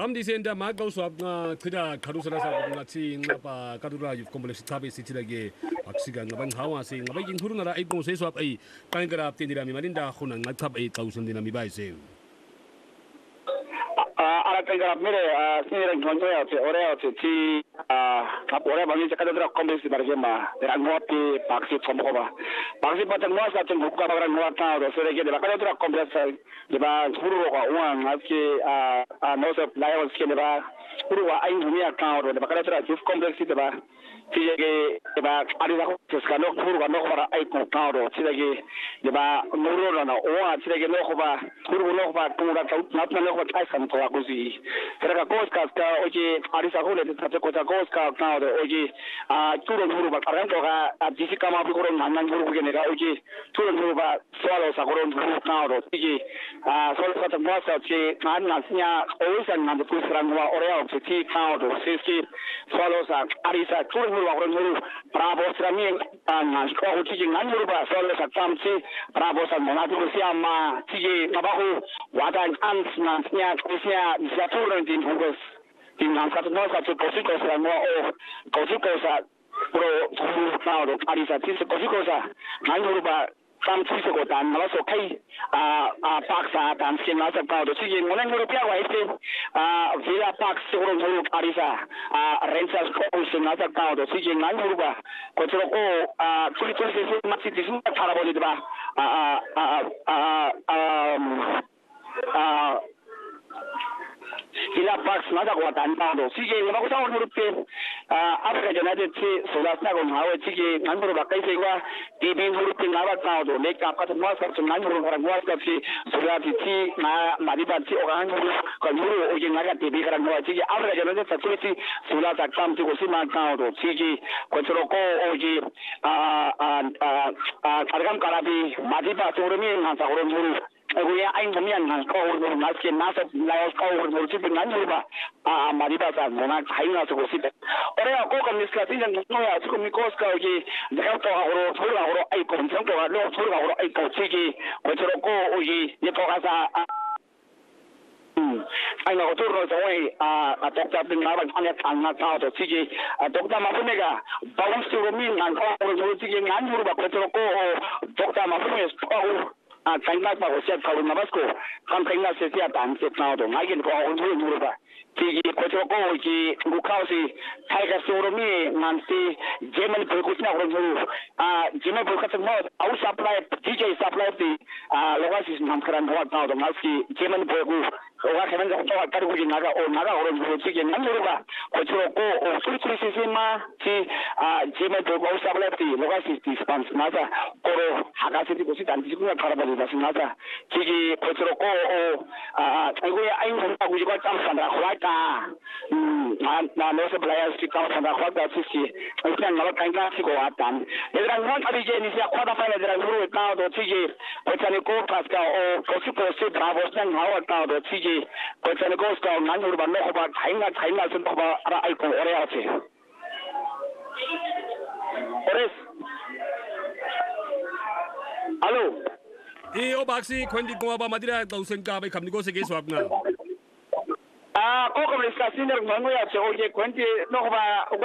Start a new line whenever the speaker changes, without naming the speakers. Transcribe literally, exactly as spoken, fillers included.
Famdi senda magaw swap nga kida karusara sa nga chi nga pa kadura youth complex tabi city lagi aksiga nga bang hawa si nga baging huru na ay kung sa swap ay kangara tinira mi marinda khuna nga tab ay thousand din mi bai se
ala kangara mere sinira ngonyo ya te ore ya te ti kap ore bangi kadura complex bargema rangoti paksi chomoba paksi patang mo sa teng buka bagran mo ta ro sere ke de kadura complex de ba huru ro wa ngaski a no se layo ske de ba huru wa ai humi account ro de kadura youth complex de ba Sige, diba? Ari ako sa kanok puro kanok para ay kung tao. Sige, diba? Muro na na. O, sige no ko ba? Puro no ko ba? Kung na nat na no ko ay sa mga kusi. Pero ka kos ka ka oje ari sa hule sa ko sa kos ka tao oje ah turo muro ba karan ko ka disi ka ma puro nan nan muro ke ne ka oje turo muro ba swalo sa ko muro tao. Sige, ah swalo sa ta mo sa che kan na nya o sa nan ko srang wa ore o che tao. Sige, swalo sa ari sa turo Muru Bravo Srami and Scout teaching Nanuba, Solas at Tamsi, Bravo and Monatu Siama, T J Nabahu, Watan Ants, Nansnia, Isia, Zaturan in Hubus, in Nansatanosa to Cosicos and more of Cosicosa, Pro Cloud of Arisa, Cosicosa, Nanuba. Some physical and also K uh Paxa and Skin as a powder. See, when I'm European, I say uh Villa Pax, Arisa, uh Rensas Coast as a powder. See, Nanuba, Cotroco, uh, Twitter, City, Paraboliba, uh, uh, uh, um, uh, Villa Pax, not what I'm found. See, you know, some European Africa United States, so that's not on how it's a number of cases where they've been looking out now to make up at the most of the number of what of the Solati, Madibati, or Anglo, Kamuru, or Yanaga, the bigger and more Africa United facility, Solata come to Sima Town, or C G, Cotroko, O G, and Karagam Karabi, Madiba, Torumi, and Saurumuru. We are in the Mian and called the Naskin Nasa, Laos, called the Chipping Nanuba, Maribas and Monarch, Haina to go sit. Or I go on this Latin and no, I took me Cosco, the Helto or Tura or Icon, Santo, or Tura or Icon, Fiji, Cotroko, Oji, Nicoasa. I know two rows away, a doctor being and not out of Fiji, a doctor Mafumega, bounce to Romin and all the Fiji and Nanuba, Cotroko, Doctor Mafumes. Thank you for the calling Nabasco. Something that's a theater and sit now. I can go on to Europa. Tigi, Kotoko, Bukausi, Tiger Soromi, Nancy, German Percussion, uh, German Percussion, our supply, D J supply the Lovasis Namkaran, what now the Nazi, German Percussion. What happens to Karawi Naga or Naga or Chicken Nanuba, Kotoko, or Surisima, German Percussion supply the Lovasis dispense, Naza, or Hagasiti, and Karabali, Naza, Tigi, Kotoko, or I we got some from the and no suppliers to come from the Hota City. I can not kind of go at them. There are one of the James, a quarterfinal that I grew now, the T J, Potanico Pascal, or Cosico State Bravos, and Howard now, the T J, Potanico Scout, Nanu, but no about Hina, Hina, and Icon, or else. Hello.
Eh, Obaxi, Quendi Goba Madira, thousand Gabe, come to go against Swap now.
Ah, Coco is casino, Manuel, so you twenty, no,